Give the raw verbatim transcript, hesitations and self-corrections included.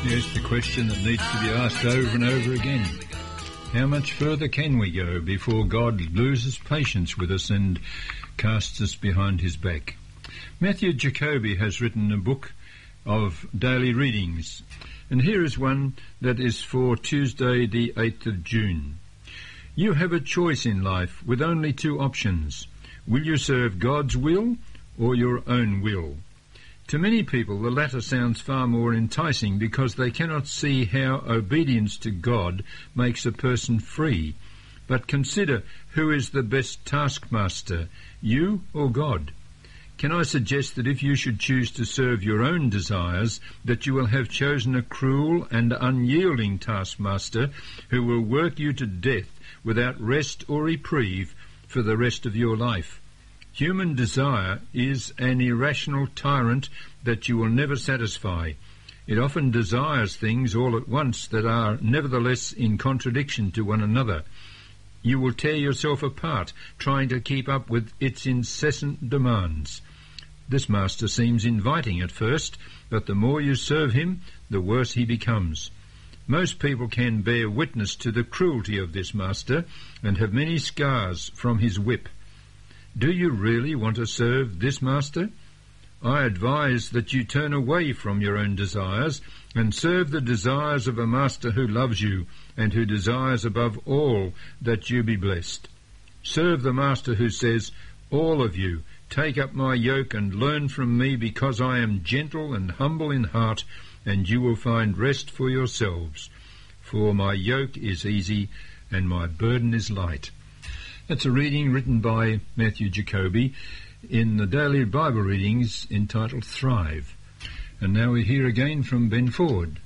Yes, the question that needs to be asked over and over again. How much further can we go before God loses patience with us and casts us behind his back? Matthew Jacoby has written a book of daily readings, and here is one that is for Tuesday the eighth of June. You have a choice in life with only two options. Will you serve God's will or your own will? To many people, the latter sounds far more enticing because they cannot see how obedience to God makes a person free. But consider, who is the best taskmaster, you or God? Can I suggest that if you should choose to serve your own desires, that you will have chosen a cruel and unyielding taskmaster who will work you to death without rest or reprieve for the rest of your life? Human desire is an irrational tyrant that you will never satisfy. It often desires things all at once that are nevertheless in contradiction to one another. You will tear yourself apart trying to keep up with its incessant demands. This master seems inviting at first, but the more you serve him, the worse he becomes. Most people can bear witness to the cruelty of this master and have many scars from his whip. Do you really want to serve this master? I advise that you turn away from your own desires and serve the desires of a master who loves you and who desires above all that you be blessed. Serve the master who says, "All of you, take up my yoke and learn from me, because I am gentle and humble in heart, and you will find rest for yourselves. For my yoke is easy and my burden is light." That's a reading written by Matthew Jacoby in the daily Bible readings entitled Thrive. And now we hear again from Ben Ford.